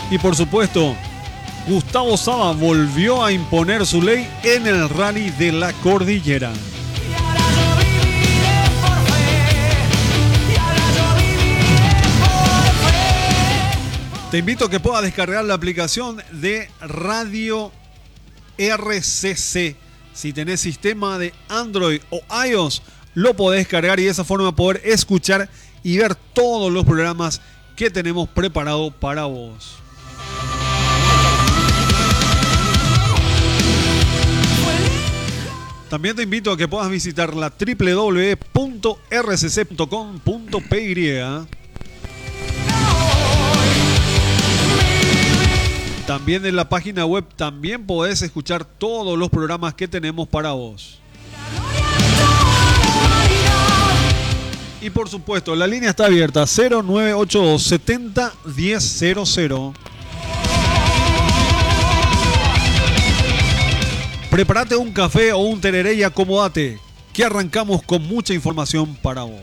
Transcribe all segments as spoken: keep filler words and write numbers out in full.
Y por supuesto, Gustavo Saba volvió a imponer su ley en el Rally de la Cordillera. Te invito a que puedas descargar la aplicación de Radio R C C. Si tenés sistema de Android o iOS, lo podés cargar y de esa forma poder escuchar y ver todos los programas que tenemos preparado para vos. También te invito a que puedas visitar la doble u doble u doble u punto r c c punto com punto p y. También en la página web también podés escuchar todos los programas que tenemos para vos. Y por supuesto, la línea está abierta cero nueve ocho dos setenta diez cero cero. Prepárate un café o un tereré y acomódate, que arrancamos con mucha información para vos.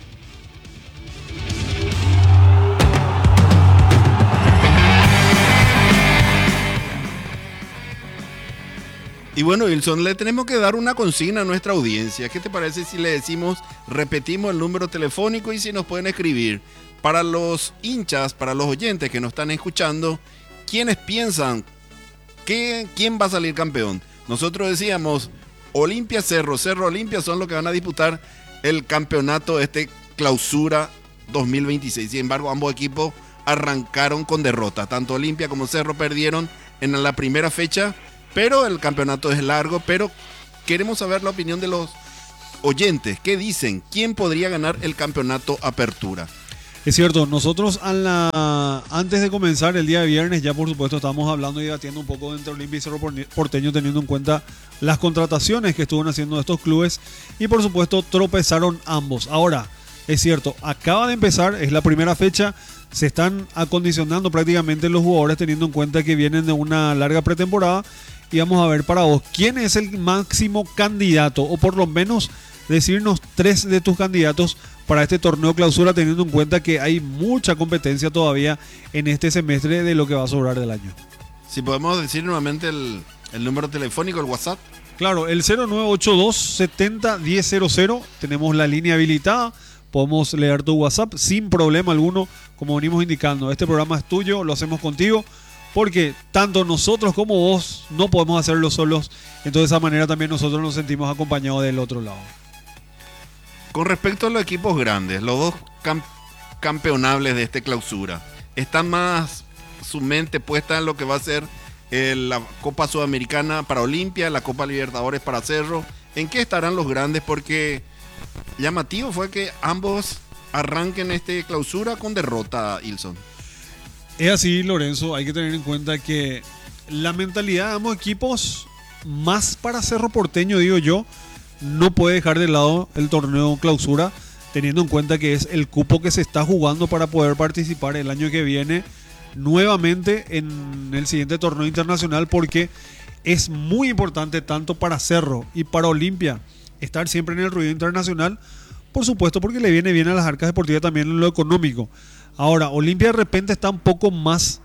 Y bueno, Wilson, le tenemos que dar una consigna a nuestra audiencia. ¿Qué te parece si le decimos, repetimos el número telefónico y si nos pueden escribir? Para los hinchas, para los oyentes que nos están escuchando, ¿quiénes piensan que, quién va a salir campeón? Nosotros decíamos, Olimpia, Cerro, Cerro, Olimpia son los que van a disputar el campeonato de este clausura dos mil veintiséis. Sin embargo, ambos equipos arrancaron con derrota. Tanto Olimpia como Cerro perdieron en la primera fecha. Pero el campeonato es largo, pero queremos saber la opinión de los oyentes. ¿Qué dicen? ¿Quién podría ganar el campeonato Apertura? Es cierto, nosotros a la, antes de comenzar el día de viernes ya por supuesto estamos hablando y debatiendo un poco entre Olimpia y Cerro Porteño, teniendo en cuenta las contrataciones que estuvieron haciendo estos clubes y por supuesto tropezaron ambos. Ahora, es cierto, acaba de empezar, es la primera fecha, se están acondicionando prácticamente los jugadores teniendo en cuenta que vienen de una larga pretemporada. Y vamos a ver para vos, ¿quién es el máximo candidato? O por lo menos decirnos tres de tus candidatos para este torneo clausura, teniendo en cuenta que hay mucha competencia todavía en este semestre de lo que va a sobrar del año. Si podemos decir nuevamente el, el número telefónico, el WhatsApp. Claro, el cero nueve ocho dos setenta diez cero cero, tenemos la línea habilitada, podemos leer tu WhatsApp sin problema alguno, como venimos indicando. Este programa es tuyo, lo hacemos contigo. Porque tanto nosotros como vos no podemos hacerlo solos. Entonces de esa manera también nosotros nos sentimos acompañados del otro lado. Con respecto a los equipos grandes, los dos cam- campeonables de este clausura, ¿están más su mente puesta en lo que va a ser eh, la Copa Sudamericana para Olimpia, la Copa Libertadores para Cerro? ¿En qué estarán los grandes? Porque llamativo fue que ambos arranquen este clausura con derrota, Ilson. Es así, Lorenzo, hay que tener en cuenta que la mentalidad de ambos equipos, más para Cerro Porteño, digo yo, no puede dejar de lado el torneo clausura, teniendo en cuenta que es el cupo que se está jugando para poder participar el año que viene nuevamente en el siguiente torneo internacional, porque es muy importante tanto para Cerro y para Olimpia estar siempre en el ruido internacional, por supuesto porque le viene bien a las arcas deportivas también en lo económico. Ahora, Olimpia de repente está un poco más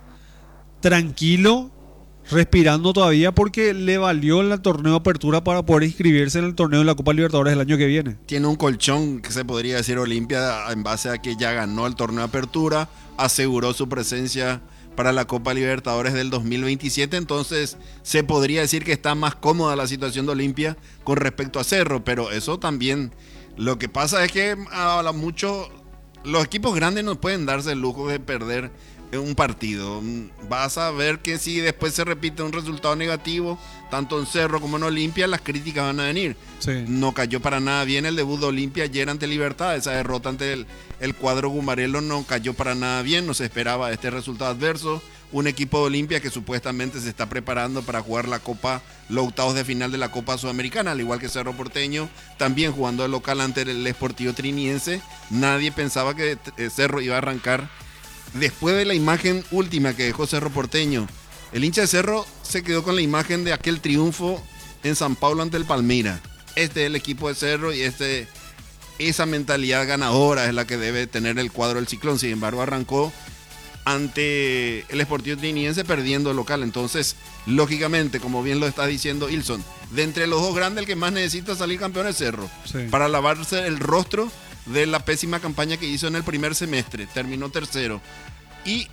tranquilo, respirando todavía porque le valió el torneo de apertura para poder inscribirse en el torneo de la Copa Libertadores el año que viene. Tiene un colchón que se podría decir Olimpia en base a que ya ganó el torneo de apertura, aseguró su presencia para la Copa Libertadores del dos mil veintisiete, entonces se podría decir que está más cómoda la situación de Olimpia con respecto a Cerro, pero eso también, lo que pasa es que habla mucho. Los equipos grandes no pueden darse el lujo de perder un partido. Vas a ver que si después se repite un resultado negativo, tanto en Cerro como en Olimpia, las críticas van a venir. Sí. No cayó para nada bien el debut de Olimpia ayer ante Libertad. Esa derrota ante el, el cuadro gumarelo no cayó para nada bien. No se esperaba este resultado adverso. Un equipo de Olimpia que supuestamente se está preparando para jugar la Copa, los octavos de final de la Copa Sudamericana, al igual que Cerro Porteño, también jugando de local ante el Sportivo Triniense. Nadie pensaba que Cerro iba a arrancar. Después de la imagen última que dejó Cerro Porteño, el hincha de Cerro se quedó con la imagen de aquel triunfo en San Pablo ante el Palmira. Este es el equipo de Cerro y este, esa mentalidad ganadora es la que debe tener el cuadro del Ciclón. Sin embargo, arrancó ante el Sportivo Trinidense perdiendo local. Entonces, lógicamente, como bien lo está diciendo Ilson, de entre los dos grandes el que más necesita salir campeón es Cerro, Sí. para lavarse el rostro de la pésima campaña que hizo en el primer semestre. Terminó tercero y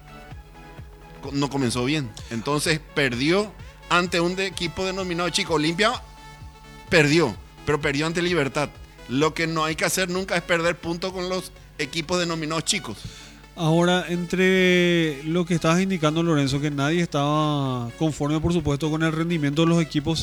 no comenzó bien. Entonces perdió ante un de equipo denominado Chico. Olimpia perdió, pero perdió ante Libertad. Lo que no hay que hacer nunca es perder puntos con los equipos denominados chicos. Ahora, entre lo que estabas indicando, Lorenzo, que nadie estaba conforme, por supuesto, con el rendimiento de los equipos,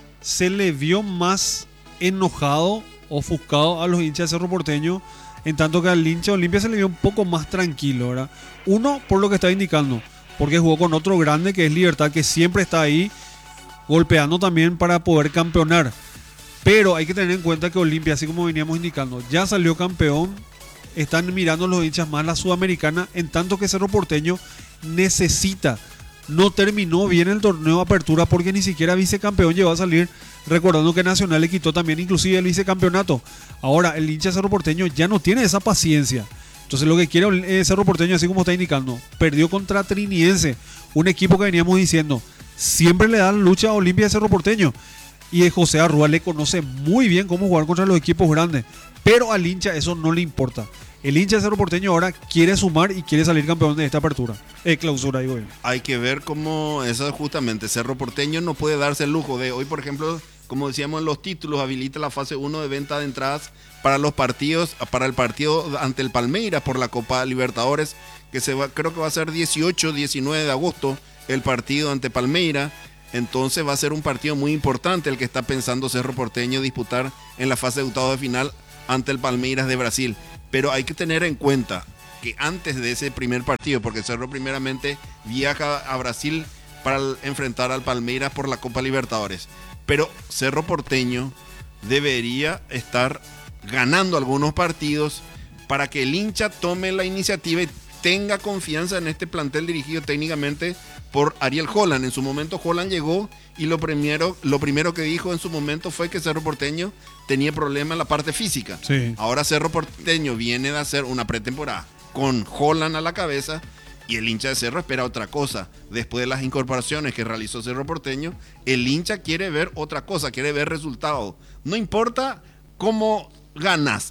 se le vio más enojado, ofuscado a los hinchas de Cerro Porteño, en tanto que al hincha de Olimpia se le vio un poco más tranquilo, ¿verdad? Uno, por lo que está indicando, porque jugó con otro grande que es Libertad, que siempre está ahí golpeando también para poder campeonar. Pero hay que tener en cuenta que Olimpia, así como veníamos indicando, ya salió campeón. Están mirando los hinchas más la Sudamericana, en tanto que Cerro Porteño necesita. No terminó bien el torneo de apertura porque ni siquiera vicecampeón llegó a salir, recordando que Nacional le quitó también inclusive el vicecampeonato. Ahora el hincha de Cerro Porteño ya no tiene esa paciencia. Entonces lo que quiere Cerro Porteño, así como está indicando, perdió contra Trinidense, un equipo que veníamos diciendo siempre le dan lucha a Olimpia de Cerro Porteño. Y José Arrua le conoce muy bien cómo jugar contra los equipos grandes, pero al hincha eso no le importa. El hincha de Cerro Porteño ahora quiere sumar y quiere salir campeón de esta apertura. Eh, clausura, digo yo. Hay que ver cómo eso justamente. Cerro Porteño no puede darse el lujo de hoy, por ejemplo, como decíamos en los títulos, habilita la fase uno de venta de entradas para los partidos, para el partido ante el Palmeiras por la Copa Libertadores, que se va, creo que va a ser dieciocho, diecinueve de agosto el partido ante Palmeiras. Entonces va a ser un partido muy importante el que está pensando Cerro Porteño disputar en la fase de octavos de final ante el Palmeiras de Brasil. Pero hay que tener en cuenta que antes de ese primer partido, porque Cerro primeramente viaja a Brasil para enfrentar al Palmeiras por la Copa Libertadores, pero Cerro Porteño debería estar ganando algunos partidos para que el hincha tome la iniciativa y tenga confianza en este plantel dirigido técnicamente por Ariel Holland. En su momento Holland llegó y lo primero, lo primero que dijo en su momento fue que Cerro Porteño tenía problemas en la parte física. Sí. Ahora Cerro Porteño viene de hacer una pretemporada con Holland a la cabeza y el hincha de Cerro espera otra cosa. Después de las incorporaciones que realizó Cerro Porteño, el hincha quiere ver otra cosa, quiere ver resultados. No importa cómo ganas,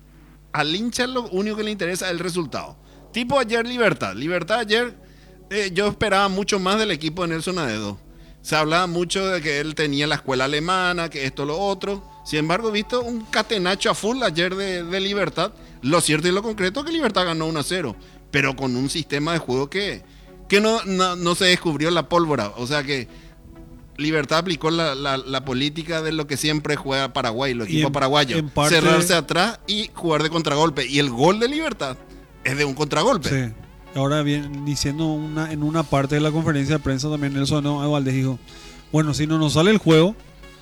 al hincha lo único que le interesa es el resultado. Tipo ayer Libertad. Libertad ayer, eh, yo esperaba mucho más del equipo de Nelson Aedo. Se hablaba mucho de que él tenía la escuela alemana, que esto, lo otro. Sin embargo, visto un catenacho a full ayer de, de Libertad. Lo cierto y lo concreto es que Libertad ganó uno a cero, pero con un sistema de juego que, que no, no, no se descubrió la pólvora. O sea que Libertad aplicó la, la, la política de lo que siempre juega Paraguay, los equipos paraguayos. Parte... cerrarse atrás y jugar de contragolpe. Y el gol de Libertad es de un contragolpe. Sí. Ahora bien, diciendo una, en una parte de la conferencia de prensa también Nelson Valdés dijo, bueno, si no nos sale el juego,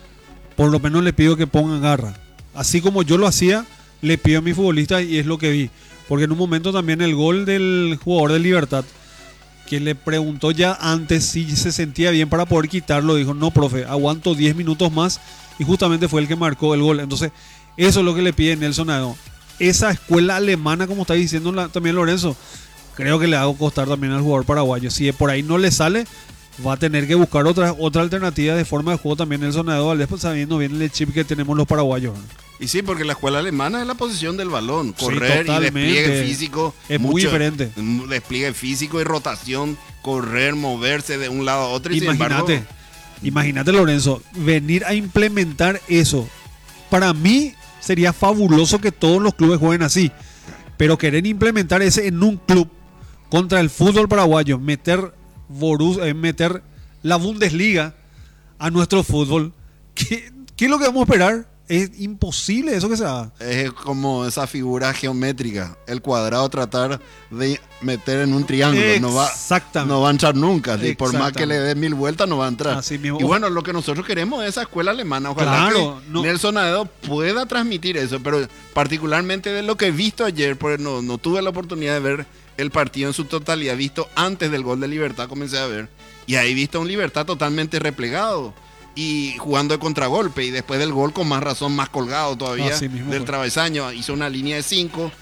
por lo menos le pido que pongan garra. Así como yo lo hacía, le pido a mis futbolistas y es lo que vi. Porque en un momento también el gol del jugador de Libertad, que le preguntó ya antes si se sentía bien para poder quitarlo, dijo, no, profe, aguanto diez minutos más, y justamente fue el que marcó el gol. Entonces, eso es lo que le pide Nelson Aedo. Esa escuela alemana, como está diciendo la, también Lorenzo, creo que le hago costar también al jugador paraguayo. Si por ahí no le sale, va a tener que buscar otra, otra alternativa de forma de juego también Nelson Aedo Valdés, pues sabiendo bien el chip que tenemos los paraguayos. Y sí, porque la escuela alemana es la posición del balón, correr sí, y despliegue físico. Es mucho, muy diferente. Despliegue físico y rotación, correr, moverse de un lado a otro. Imagínate, embargo... imagínate Lorenzo, venir a implementar eso. Para mí sería fabuloso que todos los clubes jueguen así, pero querer implementar ese en un club contra el fútbol paraguayo, meter, Borus, eh, meter la Bundesliga a nuestro fútbol, ¿qué, qué es lo que vamos a esperar? Es imposible eso que se haga. Es como esa figura geométrica, el cuadrado tratar de meter en un triángulo. No va, no va a entrar nunca. ¿Sí? Por más que le dé mil vueltas, no va a entrar. Así mismo. Y bueno, lo que nosotros queremos es esa escuela alemana. Ojalá claro, que no. Nelson Aedo pueda transmitir eso, pero particularmente de lo que he visto ayer, porque no, no tuve la oportunidad de ver el partido en su totalidad, visto antes del gol de Libertad, comencé a ver, y ahí he visto a un Libertad totalmente replegado y jugando de contragolpe, y después del gol con más razón, más colgado todavía del travesaño. Hizo una línea de cinco,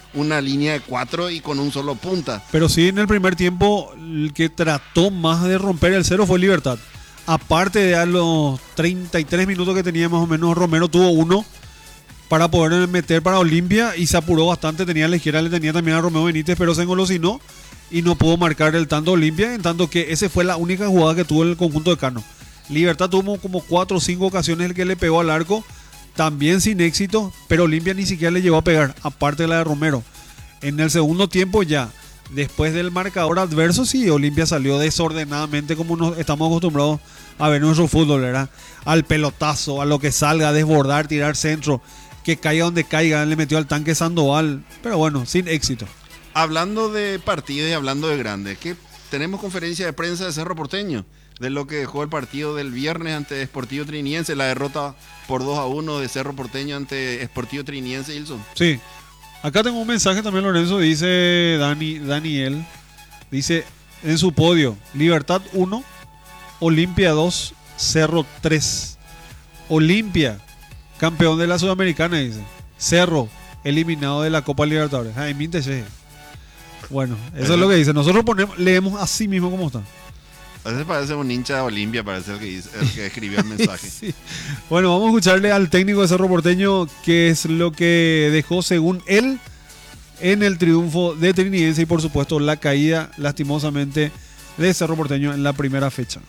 una línea de cuatro y con un solo punta. Pero sí, en el primer tiempo, el que trató más de romper el cero fue Libertad. Aparte de a los treinta y tres minutos que tenía más o menos, Romero tuvo uno para poder meter para Olimpia y se apuró bastante. Tenía a la izquierda, le tenía también a Romeo Benítez, pero se engolosinó y no pudo marcar el tanto Olimpia, en tanto que esa fue la única jugada que tuvo el conjunto de Cano. Libertad tuvo como cuatro o cinco ocasiones el que le pegó al arco, también sin éxito, pero Olimpia ni siquiera le llegó a pegar, aparte de la de Romero. En el segundo tiempo ya, después del marcador adverso, sí, Olimpia salió desordenadamente como nos estamos acostumbrados a ver nuestro fútbol, ¿verdad? Al pelotazo, a lo que salga, a desbordar, tirar centro, que caiga donde caiga, le metió al tanque Sandoval, pero bueno, sin éxito. Hablando de partidos y hablando de grandes, ¿qué? Tenemos conferencia de prensa de Cerro Porteño, de lo que dejó el partido del viernes ante Sportivo Triniense, la derrota por dos a uno de Cerro Porteño ante Sportivo Triniense, Ilson. Sí, acá tengo un mensaje también, Lorenzo, dice Dani, Daniel, dice en su podio, Libertad uno, Olimpia dos, Cerro tres. Olimpia, campeón de la Sudamericana, dice. Cerro, eliminado de la Copa Libertadores. Ay, míntense. Bueno, eso Ajá. es lo que dice. Nosotros ponemos, leemos así mismo como está. A veces parece un hincha de Olimpia, parece el que, dice, el que escribió el mensaje. Sí. Bueno, vamos a escucharle al técnico de Cerro Porteño qué es lo que dejó según él en el triunfo de Triniense y por supuesto la caída lastimosamente de Cerro Porteño en la primera fecha.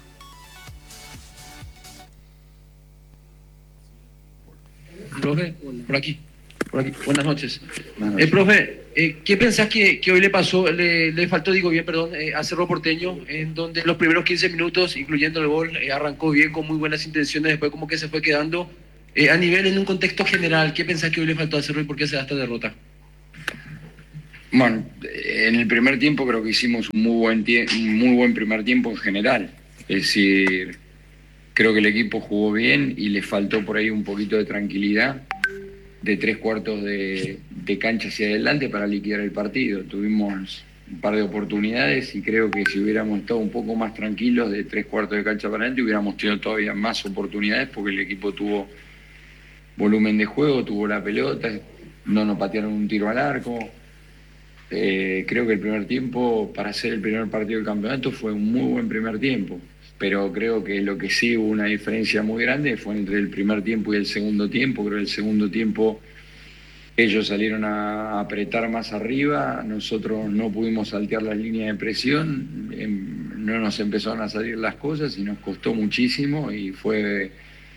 Profe, por aquí, por aquí. Buenas noches. Buenas noches. Eh, profe, eh, ¿qué pensás que, que hoy le pasó, le, le faltó, digo bien, perdón, eh, a Cerro Porteño, en donde los primeros quince minutos, incluyendo el gol, eh, arrancó bien, con muy buenas intenciones, después como que se fue quedando? Eh, a nivel, en un contexto general, ¿qué pensás que hoy le faltó a Cerro y por qué se da esta derrota? Bueno, en el primer tiempo creo que hicimos un muy buen, tie- un muy buen primer tiempo en general. Es decir, creo que el equipo jugó bien y le faltó por ahí un poquito de tranquilidad de tres cuartos de, de cancha hacia adelante para liquidar el partido. Tuvimos un par de oportunidades y creo que si hubiéramos estado un poco más tranquilos de tres cuartos de cancha para adelante hubiéramos tenido todavía más oportunidades porque el equipo tuvo volumen de juego, tuvo la pelota, no nos patearon un tiro al arco. Eh, creo que el primer tiempo, para ser el primer partido del campeonato, fue un muy buen primer tiempo. Pero creo que lo que sí hubo una diferencia muy grande fue entre el primer tiempo y el segundo tiempo. Creo que el segundo tiempo ellos salieron a apretar más arriba, nosotros no pudimos saltear las líneas de presión, no nos empezaron a salir las cosas y nos costó muchísimo y fue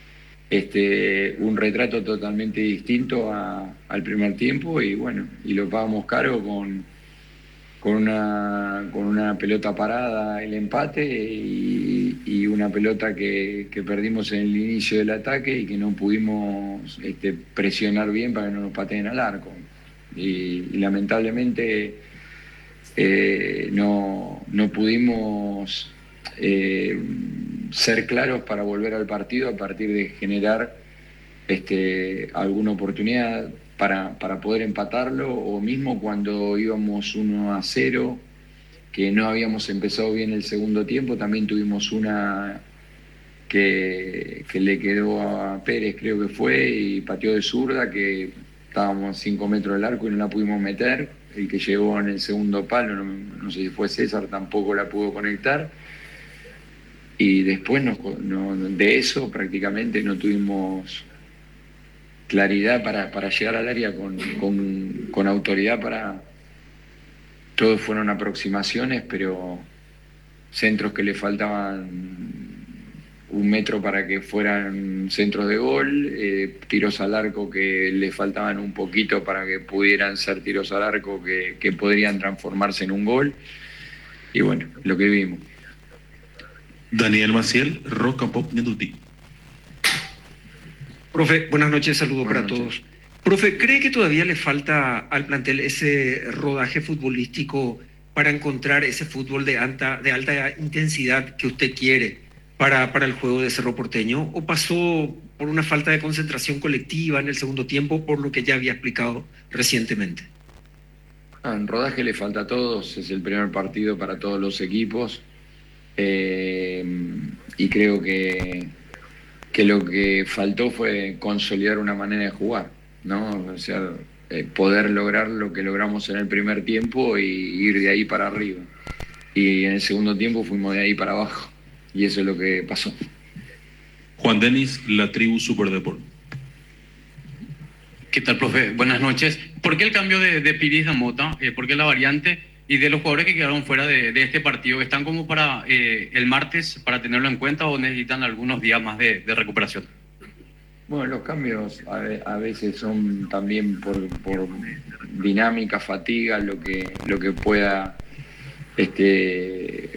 este, un retrato totalmente distinto a, al primer tiempo y bueno, y lo pagamos caro con... Con una, con una pelota parada el empate y, y una pelota que, que perdimos en el inicio del ataque y que no pudimos este, presionar bien para que no nos pateen al arco. Y, y lamentablemente eh, no, no pudimos eh, ser claros para volver al partido a partir de generar este, alguna oportunidad para, para poder empatarlo, o mismo cuando íbamos uno a cero, que no habíamos empezado bien el segundo tiempo, también tuvimos una que, que le quedó a Pérez, creo que fue, y pateó de zurda, que estábamos a cinco metros del arco y no la pudimos meter, el que llegó en el segundo palo, no, no sé si fue César, tampoco la pudo conectar, y después nos, no, de eso prácticamente no tuvimos claridad para, para llegar al área con, con, con autoridad para... Todos fueron aproximaciones, pero centros que le faltaban un metro para que fueran centros de gol, eh, tiros al arco que le faltaban un poquito para que pudieran ser tiros al arco que, que podrían transformarse en un gol. Y bueno, lo que vimos. Daniel Maciel, Roca Pop Neduti. Profe, buenas noches, saludos Buenas para noches. todos. Profe, ¿cree que todavía le falta al plantel ese rodaje futbolístico para encontrar ese fútbol de alta, de alta intensidad que usted quiere para, para el juego de Cerro Porteño? ¿O pasó por una falta de concentración colectiva en el segundo tiempo, por lo que ya había explicado recientemente? Ah, en rodaje le falta a todos, es el primer partido para todos los equipos eh, y creo que, que lo que faltó fue consolidar una manera de jugar, ¿no? O sea, eh, poder lograr lo que logramos en el primer tiempo y ir de ahí para arriba. Y en el segundo tiempo fuimos de ahí para abajo. Y eso es lo que pasó. Juan Denis, La Tribu Superdeport. ¿Qué tal, profe? Buenas noches. ¿Por qué el cambio de, de Piris a Mota? Eh, ¿Por qué la variante? Y de los jugadores que quedaron fuera de, de este partido, ¿están como para eh, el martes para tenerlo en cuenta o necesitan algunos días más de, de recuperación? Bueno, los cambios a, ve- a veces son también por, por dinámica, fatiga, lo que, lo que pueda este,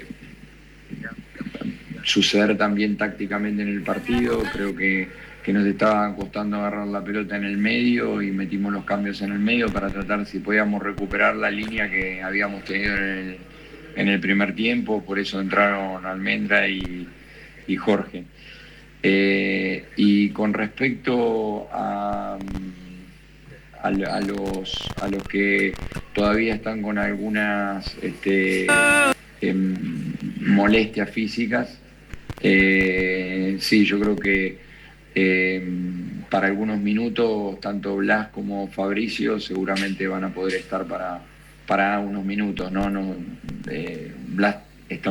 suceder también tácticamente en el partido. Creo que, que nos estaba costando agarrar la pelota en el medio y metimos los cambios en el medio para tratar si podíamos recuperar la línea que habíamos tenido en el, en el primer tiempo. Por eso entraron Almendra y, y Jorge. Eh, y con respecto a, a, a los, a los que todavía están con algunas este, em, molestias físicas, eh, sí, yo creo que eh, para algunos minutos tanto Blas como Fabricio seguramente van a poder estar para, para unos minutos, ¿no? no eh, Blas está...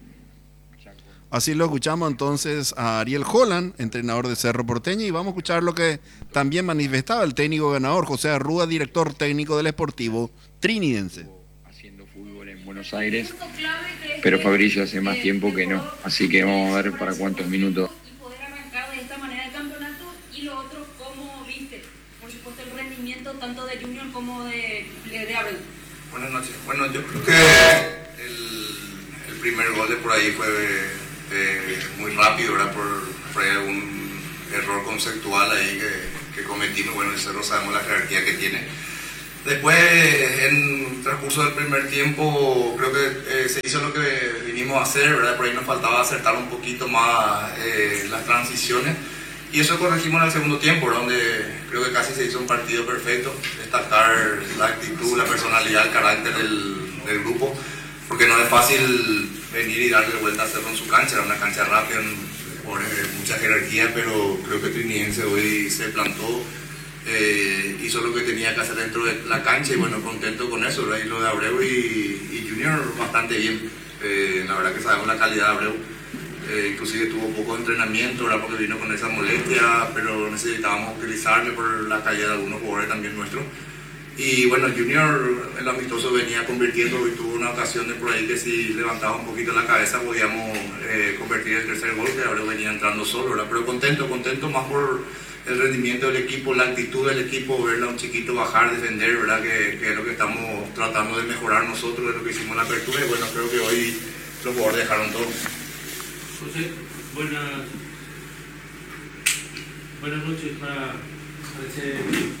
Así lo escuchamos entonces a Ariel Holland, entrenador de Cerro Porteño, y vamos a escuchar lo que también manifestaba el técnico ganador, José Arrúa, director técnico del Sportivo Trinidense. Haciendo fútbol en Buenos Aires, pero Fabricio hace más tiempo que no, así que vamos a ver para cuántos minutos. Y poder arrancar de esta manera el campeonato, y lo otro, ¿cómo viste? Por supuesto, el rendimiento tanto de Junior como de, de, de Abreu. Buenas noches. Bueno, yo creo que el, el primer gol de por ahí fue eh, muy rápido, ¿verdad? Por, por ahí algún error conceptual ahí que, que cometimos. Bueno, el Cerro sabemos la jerarquía que tiene. Después, en el transcurso del primer tiempo, creo que eh, se hizo lo que vinimos a hacer, ¿verdad? Por ahí nos faltaba acertar un poquito más eh, las transiciones. Y eso corregimos en el segundo tiempo, ¿verdad? Donde creo que casi se hizo un partido perfecto. Destacar la actitud, la personalidad, el carácter del, del grupo. Porque no es fácil venir y darle vuelta a Cerro en su cancha. Era una cancha rápida, por mucha jerarquía, pero creo que Trinidense hoy se plantó. Eh, hizo lo que tenía que hacer dentro de la cancha y bueno, contento con eso, ¿verdad? Y lo de Abreu y, y Junior bastante bien. Eh, la verdad que sabemos la calidad de Abreu. Eh, inclusive tuvo poco entrenamiento, ¿verdad? Porque vino con esa molestia, pero necesitábamos utilizarle por la caída de algunos jugadores también nuestros. Y bueno, Junior, el amistoso venía convirtiendo y tuvo una ocasión de por ahí que si levantaba un poquito la cabeza podíamos eh, convertir el tercer gol, que Abreu venía entrando solo, ¿verdad? Pero contento, contento más por el rendimiento del equipo, la actitud del equipo, verla a un chiquito bajar, defender, ¿verdad? Que, que es lo que estamos tratando de mejorar nosotros, de lo que hicimos en la apertura. Y bueno, creo que hoy los jugadores dejaron todo. José, buenas, buenas noches para, para ese...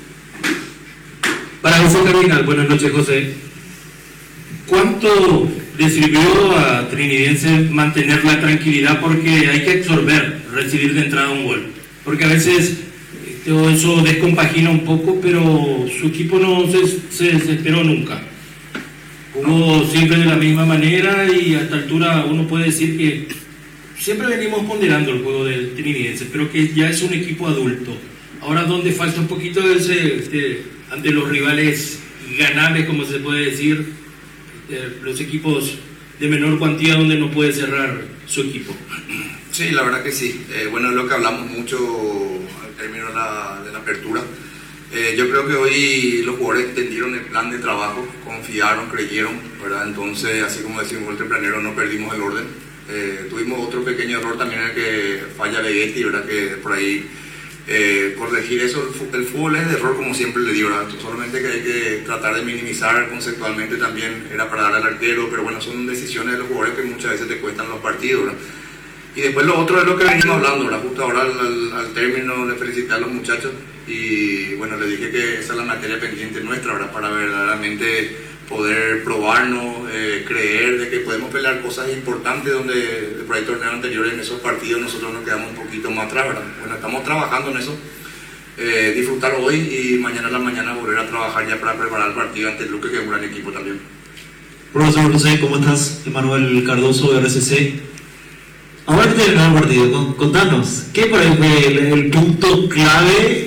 Para José Cardinal, buenas noches, José. ¿Cuánto le sirvió a Trinidense mantener la tranquilidad? Porque hay que absorber, recibir de entrada un gol. Porque a veces todo eso descompagina un poco, pero su equipo no se, se desesperó nunca. Jugó siempre de la misma manera y a esta altura uno puede decir que siempre venimos ponderando el juego del Trinidense, pero que ya es un equipo adulto. Ahora donde falta un poquito de ese, este, ante los rivales ganables, como se puede decir, este, los equipos de menor cuantía donde no puede cerrar su equipo. Sí, la verdad que sí. Eh, bueno, es lo que hablamos mucho al término de la, de la apertura. Eh, yo creo que hoy los jugadores entendieron el plan de trabajo, confiaron, creyeron, ¿verdad? Entonces, así como decimos el tempranero, no perdimos el orden. Eh, tuvimos otro pequeño error también en el que falla Vegetti, ¿verdad? Que por ahí eh, corregir eso, el fútbol es de error como siempre le digo, ¿verdad? Solamente que hay que tratar de minimizar conceptualmente también, era para dar al arquero, pero bueno, son decisiones de los jugadores que muchas veces te cuestan los partidos, ¿verdad? Y después lo otro es lo que venimos hablando, ¿verdad? Justo ahora al, al, al término le felicité a los muchachos y bueno, le dije que esa es la materia pendiente nuestra, ¿verdad? Para verdaderamente poder probarnos, eh, creer de que podemos pelear cosas importantes donde por ahí torneos anteriores en esos partidos nosotros nos quedamos un poquito más atrás, ¿verdad? Bueno, estamos trabajando en eso, eh, disfrutar hoy y mañana a la mañana volver a trabajar ya para preparar el partido ante el Luque, que es un gran equipo también. Profesor José, ¿cómo estás? Emanuel Cardoso de R C C. Ahora que terminó el partido, contanos, ¿qué por ahí fue el, el punto clave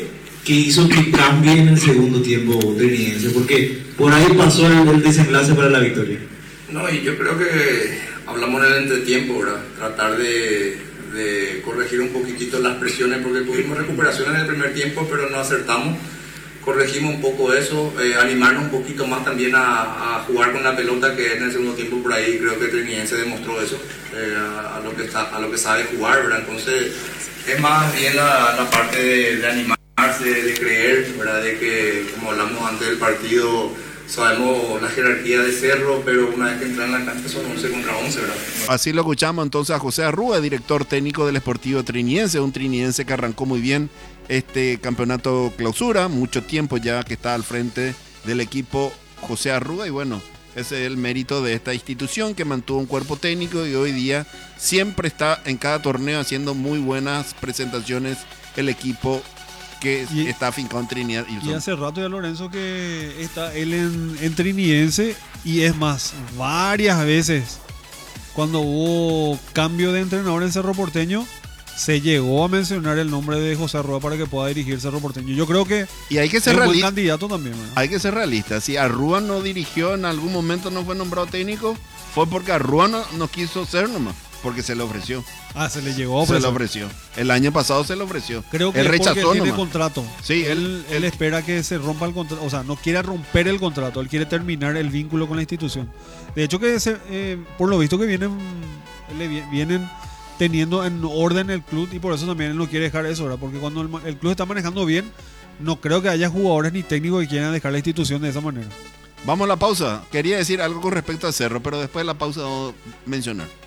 que hizo que cambie en el segundo tiempo Trinidense? Porque por ahí pasó el, el desenlace para la victoria. No, y yo creo que hablamos en el entretiempo, ¿verdad? Tratar de, de corregir un poquitito las presiones, porque tuvimos recuperación en el primer tiempo, pero no acertamos. Corregimos un poco eso, eh, animarnos un poquito más también a, a jugar con la pelota, que en el segundo tiempo por ahí creo que Trinidense demostró eso, eh, a, a, lo que está, a lo que sabe jugar, ¿verdad? Entonces es más bien la, la parte de, de animarse, de creer, ¿verdad? De que, como hablamos antes del partido, sabemos la jerarquía de Cerro, pero una vez que entran en la cancha son once contra once, ¿verdad? Así lo escuchamos entonces a José Arrúa, director técnico del Sportivo Trinidense, un trinidense que arrancó muy bien este campeonato clausura, mucho tiempo ya que está al frente del equipo José Arrúa, y bueno, ese es el mérito de esta institución que mantuvo un cuerpo técnico y hoy día siempre está en cada torneo haciendo muy buenas presentaciones el equipo que y, está afincado en Trinidad. Y, y hace rato ya, Lorenzo, que está él en, en Trinidense, y es más, varias veces cuando hubo cambio de entrenador en Cerro Porteño se llegó a mencionar el nombre de José Arrúa para que pueda dirigir Cerro Porteño. Yo creo que y hay que ser es un buen realista, candidato también, ¿verdad? Hay que ser realista. Si Arrúa no dirigió en algún momento, no fue nombrado técnico, fue porque Arrúa no, no quiso ser nomás, porque se le ofreció. Ah, se le llegó a ofrecer. Se le ofreció. El año pasado se le ofreció. Creo que él es rechazó porque tiene nomás. contrato. Sí, él, él, él espera que se rompa el contrato. O sea, no quiere romper el contrato. Él quiere terminar el vínculo con la institución. De hecho, que se, eh, por lo visto que vienen, le vienen teniendo en orden el club, y por eso también él no quiere dejar eso, ¿verdad? Porque cuando el, el club está manejando bien, no creo que haya jugadores ni técnicos que quieran dejar la institución de esa manera. Vamos a la pausa. Quería decir algo con respecto a Cerro, pero después de la pausa vamos a mencionar.